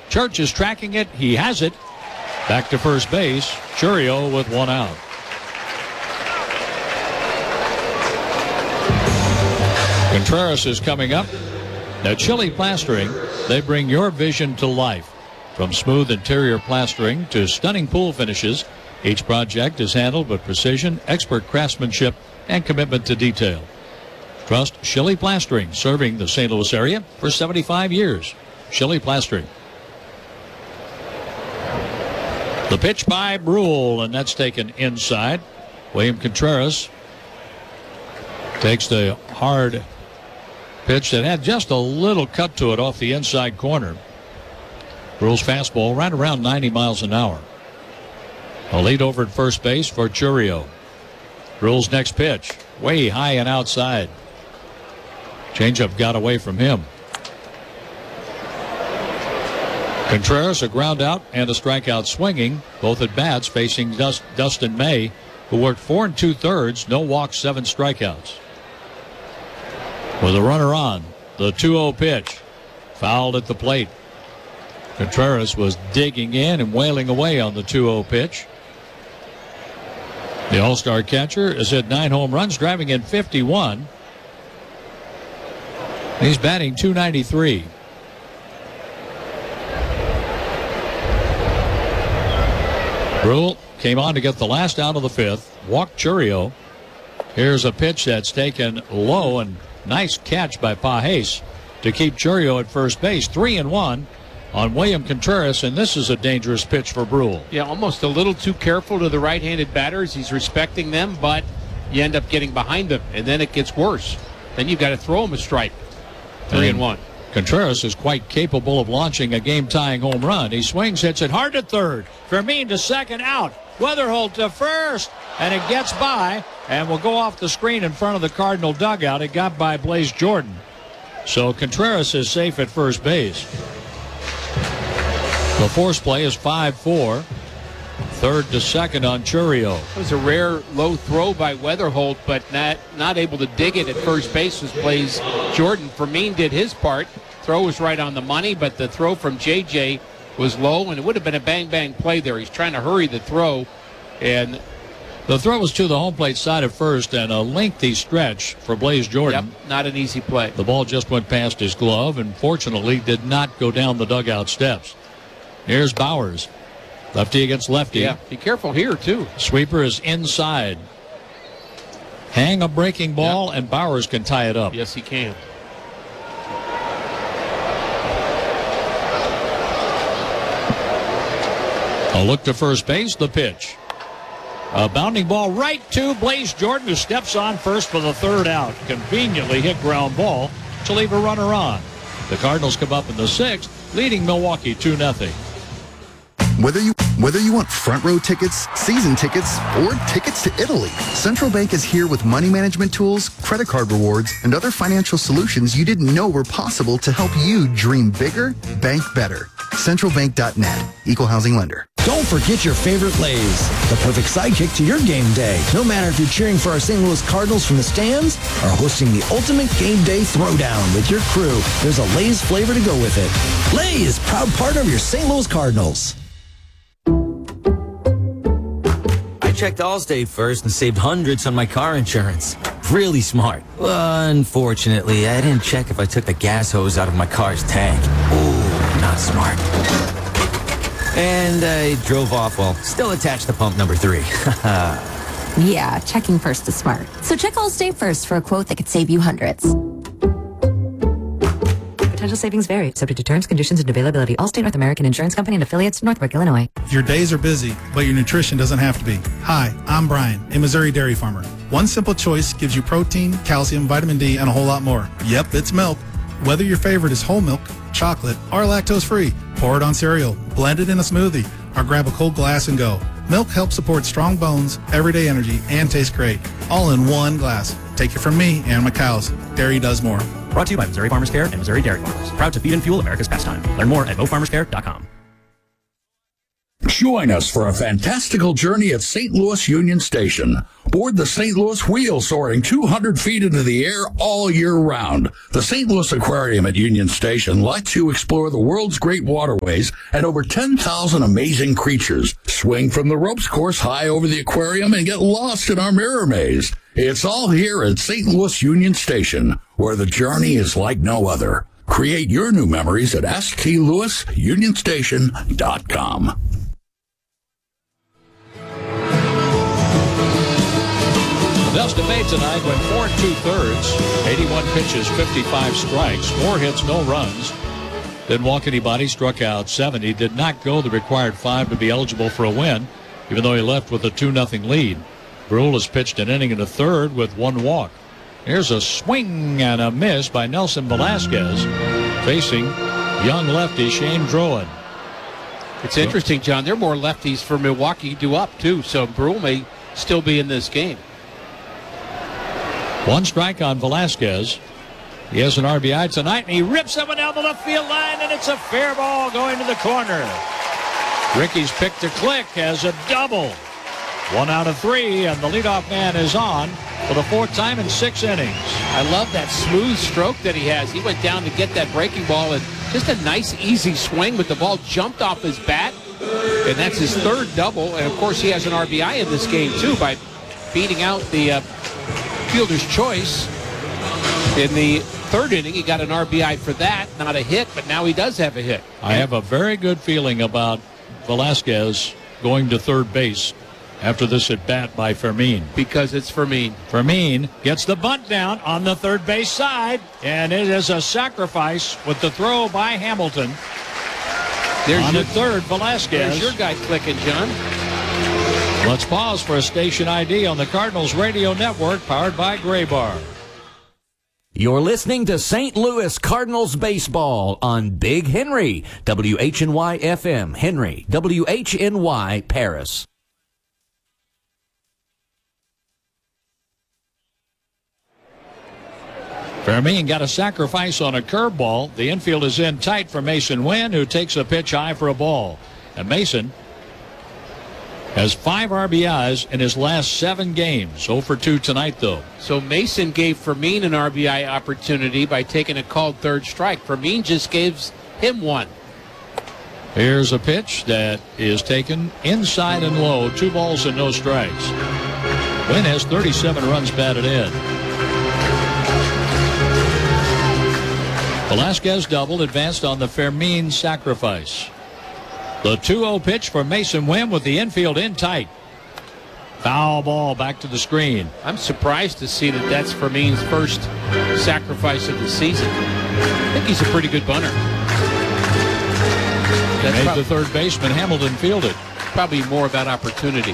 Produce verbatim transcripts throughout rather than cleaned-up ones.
Church is tracking it. He has it. Back to first base. Chourio with one out. Contreras is coming up. Now, Chili Plastering, they bring your vision to life. From smooth interior plastering to stunning pool finishes, each project is handled with precision, expert craftsmanship, and commitment to detail. Trust Chili Plastering, serving the Saint Louis area for seventy-five years. Chili Plastering. The pitch by Brule, and that's taken inside. William Contreras takes the hard pitch that had just a little cut to it off the inside corner. Brule's fastball right around ninety miles an hour. A lead over at first base for Chourio. Brule's next pitch, way high and outside. Changeup got away from him. Contreras, a ground out and a strikeout swinging, both at bats facing Dust, Dustin May, who worked four and two thirds, no walks, seven strikeouts. With a runner on, the two oh pitch, fouled at the plate. Contreras was digging in and wailing away on the two oh pitch. The All-Star catcher has hit nine home runs, driving in fifty-one. He's batting two ninety-three. Brule came on to get the last out of the fifth, walked Chourio. Here's a pitch that's taken low, and nice catch by Pages to keep Chourio at first base. Three and one on William Contreras, and this is a dangerous pitch for Brule. Yeah, almost a little too careful to the right-handed batters. He's respecting them, but you end up getting behind them, and then it gets worse. Then you've got to throw him a strike. Three and, and one. Contreras is quite capable of launching a game-tying home run. He swings, hits it hard to third. Fermin to second, out. Weatherholt to first, and it gets by and will go off the screen in front of the Cardinal dugout. It got by Blaze Jordan. So Contreras is safe at first base. The force play is five four. Third to second on Chourio. It was a rare low throw by Weatherholt, but not not able to dig it at first base was Blaze Jordan. Fermin did his part. Throw was right on the money, but the throw from J J was low, and it would have been a bang-bang play there. He's trying to hurry the throw, and the throw was to the home plate side at first, and a lengthy stretch for Blaze Jordan. Yep, not an easy play. The ball just went past his glove, and fortunately did not go down the dugout steps. Here's Bowers. Lefty against lefty. Yeah, be careful here, too. Sweeper is inside. Hang a breaking ball, yep. And Bowers can tie it up. Yes, he can. A look to first base, the pitch. A bounding ball right to Blaze Jordan, who steps on first for the third out. Conveniently hit ground ball to leave a runner on. The Cardinals come up in the sixth, leading Milwaukee two nothing. Whether you whether you want front row tickets, season tickets, or tickets to Italy, Central Bank is here with money management tools, credit card rewards, and other financial solutions you didn't know were possible to help you dream bigger, bank better. central bank dot net, Equal Housing Lender. Don't forget your favorite Lay's, the perfect sidekick to your game day. No matter if you're cheering for our Saint Louis Cardinals from the stands or hosting the ultimate game day throwdown with your crew, there's a Lay's flavor to go with it. Lay's, proud partner of your Saint Louis Cardinals. I checked Allstate first and saved hundreds on my car insurance. Really smart. Unfortunately, I didn't check if I took the gas hose out of my car's tank. Ooh, not smart. And I drove off while still attached to pump number three. Yeah, checking first is smart. So check Allstate first for a quote that could save you hundreds. Potential savings vary, subject to terms, conditions, and availability. Allstate North American Insurance Company and affiliates, Northbrook, Illinois. Your days are busy, but your nutrition doesn't have to be. Hi, I'm Brian, a Missouri dairy farmer. One simple choice gives you protein, calcium, vitamin D, and a whole lot more. Yep, it's milk. Whether your favorite is whole milk, chocolate, or lactose-free, pour it on cereal, blend it in a smoothie, or grab a cold glass and go. Milk helps support strong bones, everyday energy, and tastes great. All in one glass. Take it from me and my cows. Dairy does more. Brought to you by Missouri Farmers Care and Missouri Dairy Farmers. Proud to feed and fuel America's pastime. Learn more at mo farmers care dot com. Join us for a fantastical journey at Saint Louis Union Station. Board the Saint Louis Wheel soaring two hundred feet into the air all year round. The Saint Louis Aquarium at Union Station lets you explore the world's great waterways and over ten thousand amazing creatures. Swing from the ropes course high over the aquarium and get lost in our mirror maze. It's all here at Saint Louis Union Station, where the journey is like no other. Create your new memories at ask key louis union station dot com. Augusta Bay tonight went four and two-thirds, eighty-one pitches, fifty-five strikes, four hits, no runs. Didn't walk anybody, struck out seventy. Did not go the required five to be eligible for a win, even though he left with a two nothing lead. Brule has pitched an inning and a third with one walk. Here's a swing and a miss by Nelson Velasquez, facing young lefty Shane Drowan. It's interesting, John. There are more lefties for Milwaukee due up, too, so Brule may still be in this game. One strike on Velasquez. He has an R B I tonight, and he rips someone down the left field line, and it's a fair ball going to the corner. Ricky's pick to click has a double. One out of three, and the leadoff man is on for the fourth time in six innings. I love that smooth stroke that he has. He went down to get that breaking ball, and just a nice, easy swing, but the ball jumped off his bat, and that's his third double. And, of course, he has an R B I in this game, too, by beating out the uh, fielder's choice. In the third inning, he got an R B I for that. Not a hit, but now he does have a hit. I have a very good feeling about Velasquez going to third base after this at bat by Fermin. Because it's Fermin. Fermin gets the bunt down on the third base side, and it is a sacrifice with the throw by Hamilton. There's on your, the third, Velasquez. There's your guy clicking, John. Let's pause for a station I D on the Cardinals Radio Network, powered by Graybar. You're listening to Saint Louis Cardinals baseball on Big Henry, W H N Y F M, Henry, W H N Y, Paris. Fermin got a sacrifice on a curveball. The infield is in tight for Mason Wynn, who takes a pitch high for a ball. And Mason has five R B Is in his last seven games. zero for two tonight, though. So Mason gave Fermin an R B I opportunity by taking a called third strike. Fermin just gives him one. Here's a pitch that is taken inside and low. Two balls and no strikes. Wynn has thirty-seven runs batted in. Velasquez doubled, advanced on the Fermin sacrifice. The two oh pitch for Mason Wynn with the infield in tight. Foul ball back to the screen. I'm surprised to see that that's Fermin's first sacrifice of the season. I think he's a pretty good bunter. That's made prob- the third baseman Hamilton fielded. Probably more about opportunity.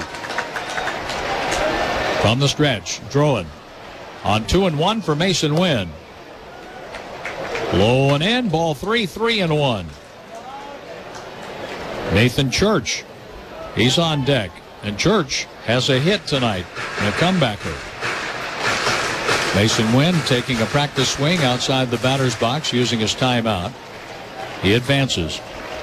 From the stretch, Drowan on two and one for Mason Wynn. Low and in, ball three, three and one. Nathan Church, he's on deck, and Church has a hit tonight, and a comebacker. Mason Wynn taking a practice swing outside the batter's box using his timeout. He advances.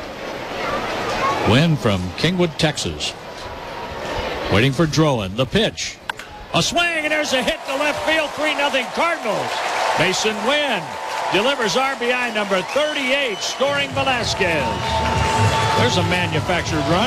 Wynn from Kingwood, Texas. Waiting for Drowan. The pitch. A swing, and there's a hit to left field. three nothing Cardinals. Mason Wynn delivers R B I number thirty-eight, scoring Velasquez. There's a manufactured run.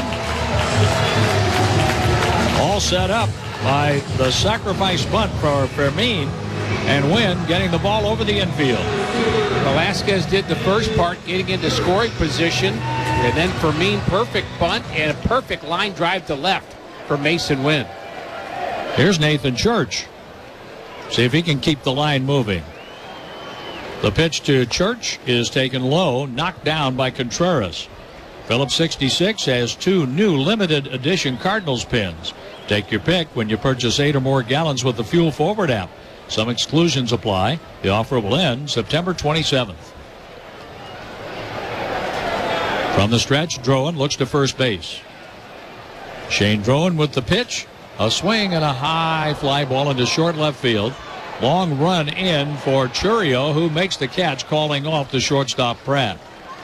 All set up by the sacrifice bunt for Fermin, and Wynn getting the ball over the infield. Velasquez did the first part, getting into scoring position, and then Fermin, perfect bunt and a perfect line drive to left for Mason Wynn. Here's Nathan Church. See if he can keep the line moving. The pitch to Church is taken low, knocked down by Contreras. Phillips sixty-six has two new limited edition Cardinals pins. Take your pick when you purchase eight or more gallons with the Fuel Forward app. Some exclusions apply. The offer will end September twenty-seventh. From the stretch, Drowan looks to first base. Shane Drowan with the pitch. A swing and a high fly ball into short left field. Long run in for Churio, who makes the catch, calling off the shortstop Pratt.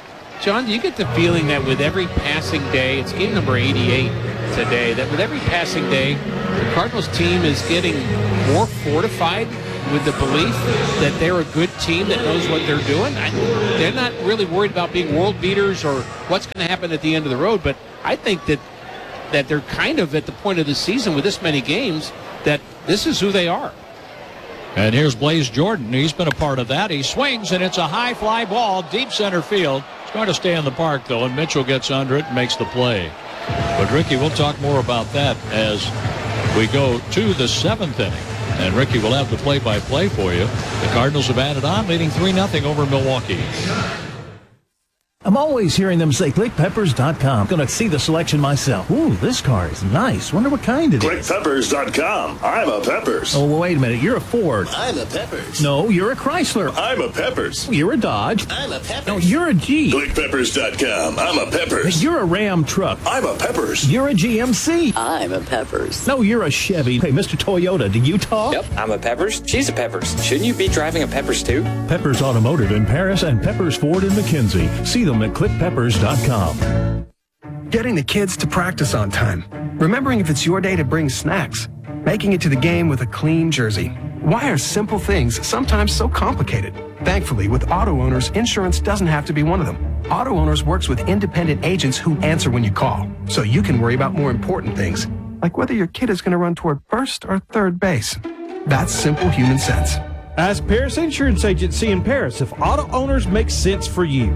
John, do you get the feeling that with every passing day, it's game number eighty-eight today, that with every passing day, the Cardinals team is getting more fortified with the belief that they're a good team that knows what they're doing? I, they're not really worried about being world beaters or what's going to happen at the end of the road, but I think that that they're kind of at the point of the season with this many games that this is who they are. And here's Blaze Jordan. He's been a part of that. He swings, and it's a high fly ball, deep center field. It's going to stay in the park, though, and Mitchell gets under it and makes the play. But, Ricky, we'll talk more about that as we go to the seventh inning. And Ricky will have the play-by-play for you. The Cardinals have added on, leading three nothing over Milwaukee. I'm always hearing them say click peppers dot com. Gonna see the selection myself. Ooh, this car is nice. Wonder what kind it click is. click peppers dot com. I'm a Peppers. Oh, well, wait a minute. You're a Ford. I'm a Peppers. No, you're a Chrysler. I'm a Peppers. You're a Dodge. I'm a Peppers. No, you're a Jeep. click peppers dot com. I'm a Peppers. You're a Ram truck. I'm a Peppers. You're a G M C. I'm a Peppers. No, you're a Chevy. Hey, Mister Toyota, do you talk? Yep, I'm a Peppers. She's a Peppers. Shouldn't you be driving a Peppers too? Peppers Automotive in Paris and Peppers Ford in McKenzie. See them at click peppers dot com. Getting the kids to practice on time. Remembering if it's your day to bring snacks. Making it to the game with a clean jersey. Why are simple things sometimes so complicated? Thankfully, with Auto Owners, insurance doesn't have to be one of them. Auto Owners works with independent agents who answer when you call, so you can worry about more important things, like whether your kid is going to run toward first or third base. That's simple human sense. Ask Paris Insurance Agency in Paris if Auto Owners makes sense for you.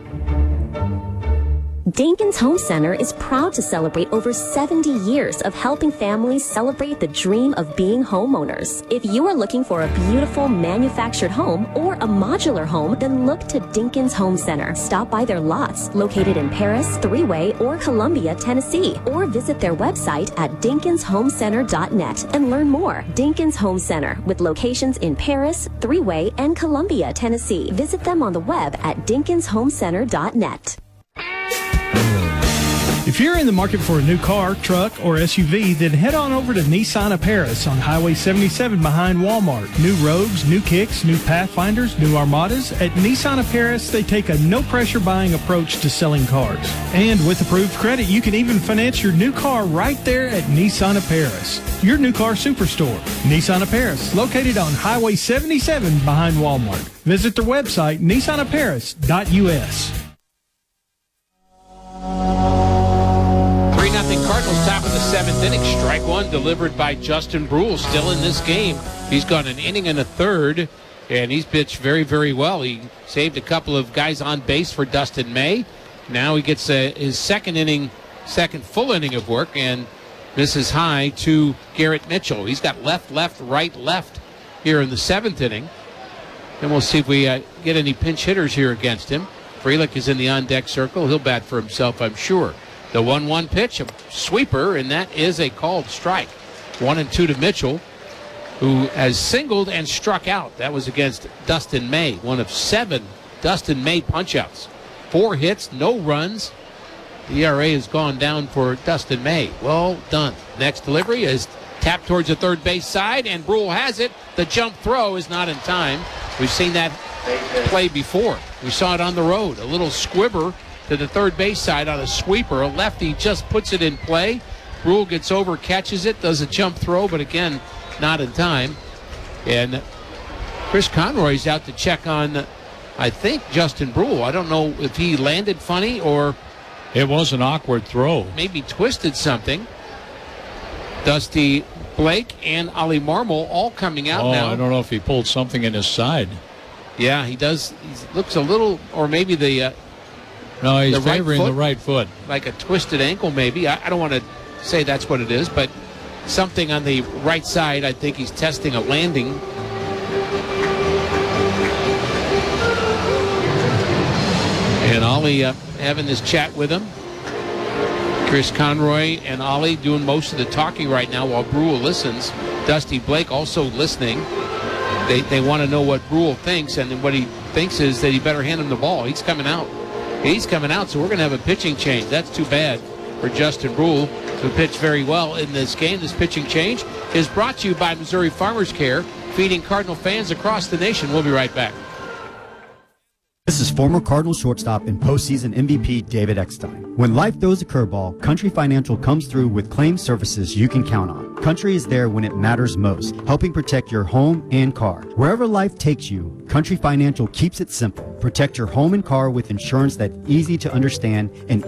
Dinkins Home Center is proud to celebrate over seventy years of helping families celebrate the dream of being homeowners. If you are looking for a beautiful manufactured home or a modular home, then look to Dinkins Home Center. Stop by their lots located in Paris, Three-Way, or Columbia, Tennessee, or visit their website at dinkins home center dot net and learn more. Dinkins Home Center, with locations in Paris, Three-Way, and Columbia, Tennessee. Visit them on the web at dinkins home center dot net. If you're in the market for a new car, truck, or S U V, then head on over to Nissan of Paris on Highway seventy-seven behind Walmart. New Rogues, new Kicks, new Pathfinders, new Armadas. At Nissan of Paris, they take a no-pressure buying approach to selling cars. And with approved credit, you can even finance your new car right there at Nissan of Paris, your new car superstore. Nissan of Paris, located on Highway seventy-seven behind Walmart. Visit their website, nissan of paris dot u s. three nothing Cardinals, top of the seventh inning. Strike one delivered by Justin Brule, still in this game. He's gone an inning and a third, and he's pitched very, very well. He saved a couple of guys on base for Dustin May. Now he gets uh, his second inning, second full inning of work, and misses high to Garrett Mitchell. He's got left, left, right, left here in the seventh inning. And we'll see if we uh, get any pinch hitters here against him. Frelick is in the on-deck circle. He'll bat for himself, I'm sure. The one one pitch, a sweeper, and that is a called strike. One and two to Mitchell, who has singled and struck out. That was against Dustin May, one of seven Dustin May punchouts. Four hits, no runs. The E R A has gone down for Dustin May. Well done. Next delivery is tapped towards the third base side, and Brule has it. The jump throw is not in time. We've seen that play before. We saw it on the road. A little squibber to the third base side on a sweeper. A lefty just puts it in play. Brule gets over, catches it, does a jump throw, but again, not in time. And Chris Conroy's out to check on, I think, Justin Brule. I don't know if he landed funny or it was an awkward throw. Maybe twisted something. Dusty Blake and Ollie Marmol all coming out oh, now. I don't know if he pulled something in his side. Yeah, he does. He looks a little, or maybe the uh, No, he's the right favoring foot, the right foot. Like a twisted ankle, maybe. I, I don't want to say that's what it is, but something on the right side. I think he's testing a landing. And Ollie uh, having this chat with him. Chris Conroy and Ollie doing most of the talking right now while Brule listens. Dusty Blake also listening. They, they want to know what Brule thinks, and what he thinks is that he better hand him the ball. He's coming out. He's coming out, so we're going to have a pitching change. That's too bad for Justin Brule, who pitched very well in this game. This pitching change is brought to you by Missouri Farmers Care, feeding Cardinal fans across the nation. We'll be right back. This is former Cardinals shortstop and postseason M V P David Eckstein. When life throws a curveball, Country Financial comes through with claim services you can count on. Country is there when it matters most, helping protect your home and car. Wherever life takes you, Country Financial keeps it simple. Protect your home and car with insurance that's easy to understand and